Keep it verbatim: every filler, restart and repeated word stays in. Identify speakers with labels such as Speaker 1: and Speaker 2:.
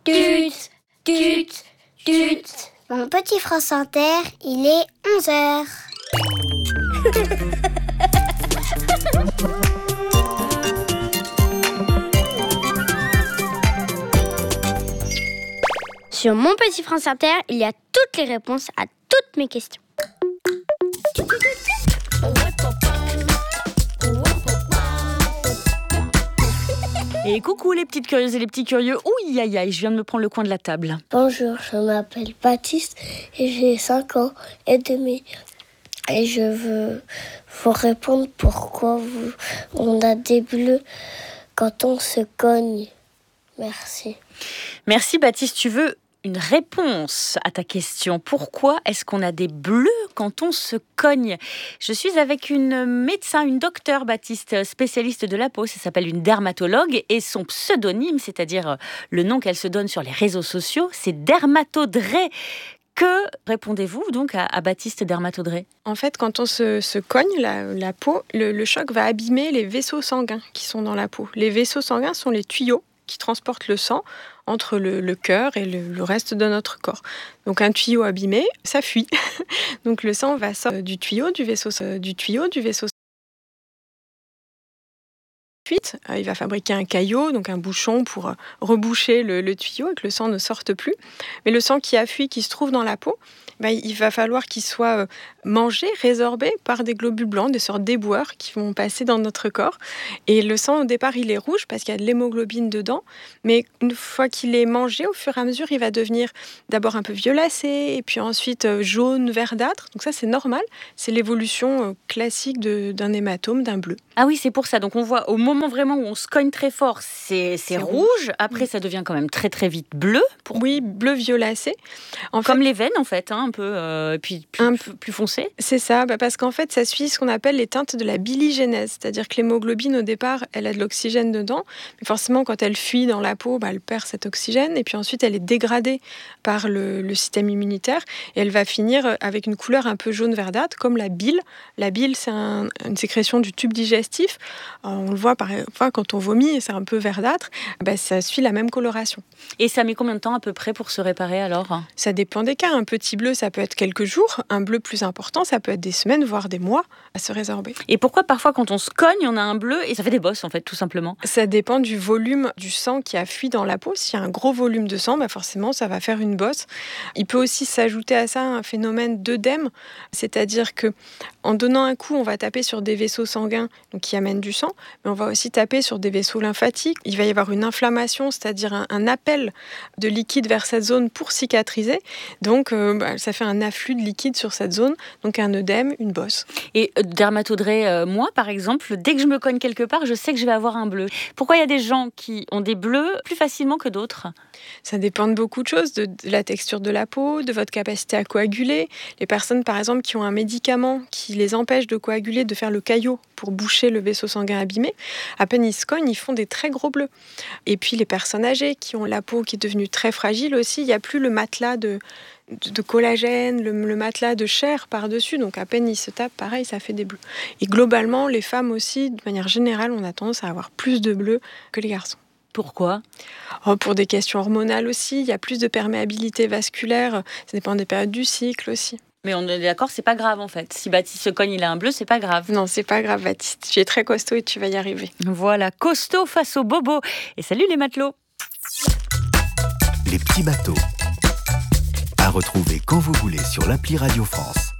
Speaker 1: tut, tut, tut.
Speaker 2: Mon petit France Inter, il est onze heures.
Speaker 3: Sur Mon Petit France Inter, il y a toutes les réponses à toutes mes questions.
Speaker 4: Et coucou les petites curieuses et les petits curieux. Ouh, aïe aïe, je viens de me prendre le coin de la table.
Speaker 5: Bonjour, je m'appelle Baptiste et j'ai cinq ans et demi. Et je veux vous répondre pourquoi vous, on a des bleus quand on se cogne. Merci.
Speaker 4: Merci Baptiste, tu veux une réponse à ta question. Pourquoi est-ce qu'on a des bleus quand on se cogne ? Je suis avec une médecin, une docteure Baptiste, spécialiste de la peau. Ça s'appelle une dermatologue et son pseudonyme, c'est-à-dire le nom qu'elle se donne sur les réseaux sociaux, c'est Dermatodré. Que répondez-vous donc à, à Baptiste Dermatodré ?
Speaker 6: En fait, quand on se, se cogne la, la peau, le, le choc va abîmer les vaisseaux sanguins qui sont dans la peau. Les vaisseaux sanguins sont les tuyaux qui transportent le sang entre le, le cœur et le, le reste de notre corps. Donc un tuyau abîmé, ça fuit. Donc le sang va sortir du tuyau, du vaisseau, du tuyau, du vaisseau. Ensuite, il va fabriquer un caillot, donc un bouchon pour reboucher le, le tuyau et que le sang ne sorte plus. Mais le sang qui a fui, qui se trouve dans la peau, ben, il va falloir qu'il soit mangé, résorbé par des globules blancs, des sortes d'éboueurs qui vont passer dans notre corps. Et le sang, au départ, il est rouge parce qu'il y a de l'hémoglobine dedans. Mais une fois qu'il est mangé, au fur et à mesure, il va devenir d'abord un peu violacé et puis ensuite jaune, verdâtre. Donc ça, c'est normal. C'est l'évolution classique de, d'un hématome, d'un bleu.
Speaker 4: Ah oui, c'est pour ça. Donc on voit au moment vraiment où on se cogne très fort, c'est, c'est, c'est rouge. rouge. Après, ça devient quand même très très vite bleu.
Speaker 6: Pour... Oui, bleu violacé.
Speaker 4: En Comme fait... les veines, en fait, hein, un peu, euh, puis plus, un peu plus foncé.
Speaker 6: C'est ça, bah parce qu'en fait, ça suit ce qu'on appelle les teintes de la biligénèse. C'est-à-dire que l'hémoglobine, au départ, elle a de l'oxygène dedans. Mais forcément, quand elle fuit dans la peau, bah, elle perd cet oxygène. Et puis ensuite, elle est dégradée par le, le système immunitaire. Et elle va finir avec une couleur un peu jaune verdâtre, comme la bile. La bile, c'est un, une sécrétion du tube digestif. Alors, on le voit parfois quand on vomit, c'est un peu verdâtre. Bah, ça suit la même coloration.
Speaker 4: Et ça met combien de temps à peu près pour se réparer alors ?
Speaker 6: Ça dépend des cas. Un petit bleu, ça peut être quelques jours. Un bleu plus important, ça peut être des semaines, voire des mois à se résorber.
Speaker 4: Et pourquoi parfois quand on se cogne, on a un bleu et ça fait des bosses en fait, tout simplement ?
Speaker 6: Ça dépend du volume du sang qui a fui dans la peau. S'il y a un gros volume de sang, bah forcément, ça va faire une bosse. Il peut aussi s'ajouter à ça un phénomène d'œdème, c'est-à-dire que en donnant un coup, on va taper sur des vaisseaux sanguins donc qui amènent du sang, mais on va aussi taper sur des vaisseaux lymphatiques. Il va y avoir une inflammation, c'est-à-dire un, un appel de liquide vers cette zone pour cicatriser. Donc, euh, bah, ça fait un afflux de liquide sur cette zone, donc un œdème, une bosse.
Speaker 4: Et euh, Dermatodré, euh, moi, par exemple, dès que je me cogne quelque part, je sais que je vais avoir un bleu. Pourquoi il y a des gens qui ont des bleus plus facilement que d'autres ?
Speaker 6: Ça dépend de beaucoup de choses, de, de la texture de la peau, de votre capacité à coaguler. Les personnes, par exemple, qui ont un médicament qui les empêche de coaguler, de faire le caillot pour boucher le vaisseau sanguin abîmé, à peine ils se cognent, ils font des très gros bleus. Et puis les personnes âgées qui ont la peau qui est devenue très fragile aussi, il n'y a plus le matelas de, de, de collagène, le, le matelas de chair par-dessus, donc à peine ils se tapent, pareil, ça fait des bleus. Et globalement, les femmes aussi, de manière générale, on a tendance à avoir plus de bleus que les garçons.
Speaker 4: Pourquoi ?
Speaker 6: Oh, pour des questions hormonales aussi, il y a plus de perméabilité vasculaire, ça dépend des périodes du cycle aussi.
Speaker 4: Mais on est d'accord, c'est pas grave en fait. Si Baptiste se cogne, il a un bleu, c'est pas grave.
Speaker 6: Non, c'est pas grave, Baptiste. Tu es très costaud et tu vas y arriver.
Speaker 4: Voilà, costaud face au bobo. Et salut les matelots.
Speaker 7: Les petits bateaux. À retrouver quand vous voulez sur l'appli Radio France.